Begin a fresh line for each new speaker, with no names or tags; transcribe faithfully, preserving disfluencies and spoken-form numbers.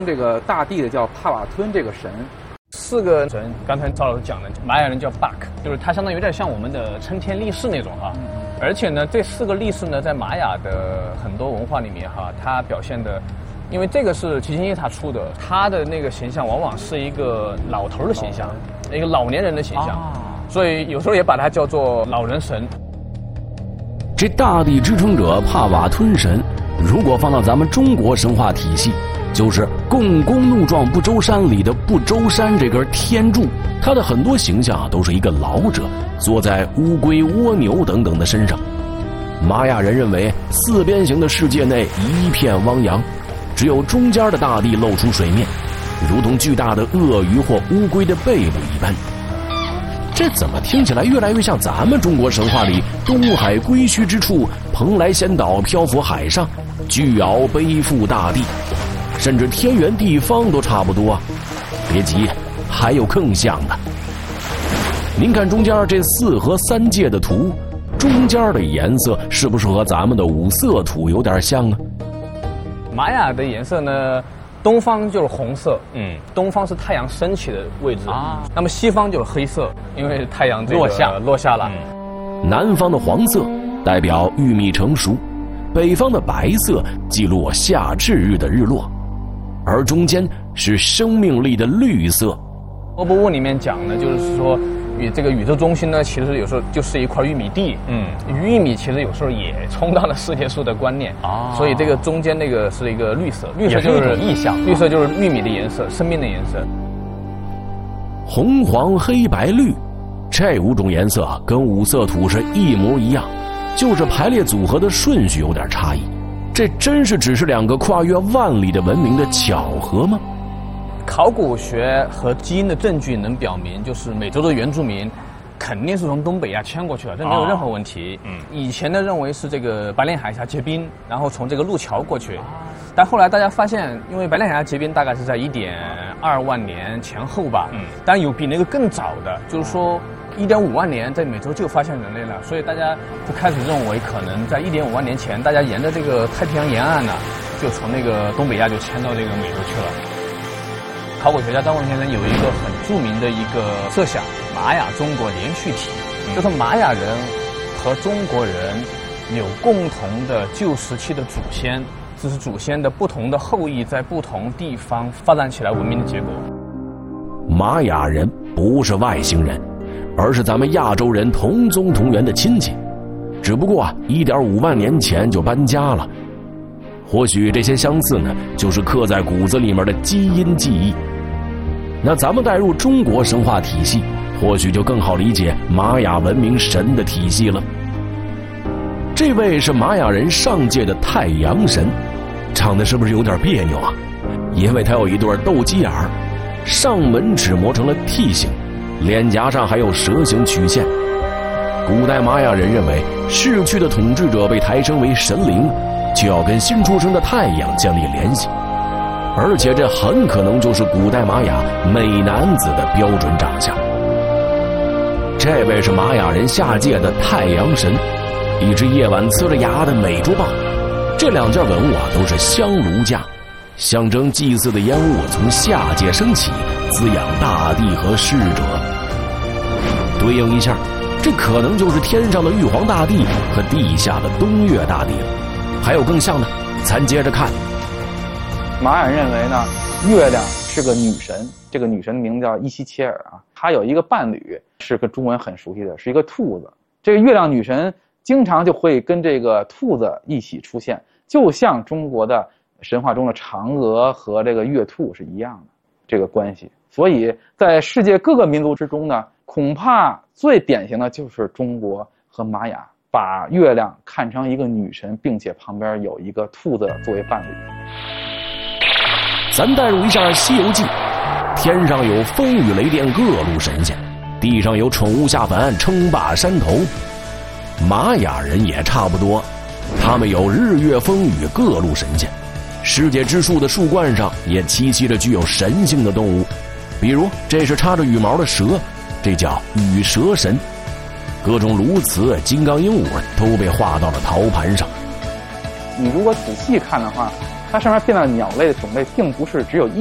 这个大地的叫帕瓦吞这个神。
四个神，刚才赵老师讲的，玛雅人叫 Bak， 就是它相当于有点像我们的称天立誓那种哈。而且呢，这四个立誓呢，在玛雅的很多文化里面哈，它表现的，因为这个是齐金耶他出的，他的那个形象往往是一个老头的形象，一个老年人的形象，啊、所以有时候也把它叫做老人神。
这大地支撑者帕瓦吞神，如果放到咱们中国神话体系，就是共工怒撞不周山里的不周山这根天柱，他的很多形象都是一个老者坐在乌龟、蜗牛等等的身上。玛雅人认为四边形的世界内一片汪洋，只有中间的大地露出水面，如同巨大的鳄鱼或乌龟的背部一般。这怎么听起来越来越像咱们中国神话里东海归墟之处，蓬莱仙岛漂浮海上，巨鳌背负大地，甚至天圆地方都差不多。别急，还有更像的。您看中间这四和三界的图，中间的颜色是不是和咱们的五色图有点像啊？
玛雅的颜色呢，东方就是红色，嗯，东方是太阳升起的位置啊。那么西方就是黑色，因为太阳这个
落下
落下了。
嗯、南方的黄色代表玉米成熟，北方的白色记录夏至日的日落，而中间是生命力的绿色。
欧博物里面讲呢，就是说，与这个宇宙中心呢，其实有时候就是一块玉米地。嗯，玉米其实有时候也充当了世界树的观念啊，所以这个中间那个是一个绿色，绿色就是意象，绿色就是玉米的颜色，生命的颜色。
红、黄、黑、白、绿，这五种颜色跟五色图是一模一样，就是排列组合的顺序有点差异。这真是只是两个跨越万里的文明的巧合吗？
考古学和基因的证据能表明，就是美洲的原住民肯定是从东北亚迁过去的，这没有任何问题。嗯，以前呢认为是这个白令海峡结冰，然后从这个路桥过去，但后来大家发现，因为白令海峡结冰大概是在一点二万年前后吧，嗯，当然有比那个更早的，就是说一点五万年在美洲就发现人类了，所以大家就开始认为，可能在一点五万年前，大家沿着这个太平洋沿岸呢，就从那个东北亚就迁到这个美洲去了。考古学家张文先生有一个很著名的一个设想，玛雅中国连续体，就是玛雅人和中国人有共同的旧时期的祖先，只是祖先的不同的后裔在不同地方发展起来文明的结果。
玛雅人不是外星人，而是咱们亚洲人同宗同源的亲戚，只不过一点五万年前就搬家了。或许这些相似呢，就是刻在骨子里面的基因记忆。那咱们带入中国神话体系，或许就更好理解玛雅文明神的体系了。这位是玛雅人上界的太阳神，唱的是不是有点别扭啊？因为他有一对斗鸡眼儿，上门齿磨成了 T 形，脸颊上还有蛇形曲线。古代玛雅人认为，逝去的统治者被抬升为神灵，就要跟新出生的太阳建立联系，而且这很可能就是古代玛雅美男子的标准长相。这位是玛雅人下界的太阳神，一只夜晚呲着牙的美洲豹。这两件文物啊都是香炉架，象征祭祀的烟雾从下界升起，滋养大地和逝者。对应一下，这可能就是天上的玉皇大帝和地下的东岳大帝了。还有更像的，咱接着看。
玛雅人认为呢，月亮是个女神，这个女神的名字叫伊西切尔啊，她有一个伴侣是跟中文很熟悉的，是一个兔子。这个月亮女神经常就会跟这个兔子一起出现，就像中国的神话中的嫦娥和这个月兔是一样的这个关系。所以在世界各个民族之中呢，恐怕最典型的就是中国和玛雅把月亮看成一个女神，并且旁边有一个兔子作为伴侣。
咱带入一下《西游记》，天上有风雨雷电各路神仙，地上有宠物下凡称霸山头。玛雅人也差不多，他们有日月风雨各路神仙，世界之树的树冠上也栖息着具有神性的动物，比如这是插着羽毛的蛇，这叫羽蛇神。各种鸬鹚、金刚鹦鹉都被画到了陶盘上。
你如果仔细看的话， 它上面变的鸟类的种类并不是只有一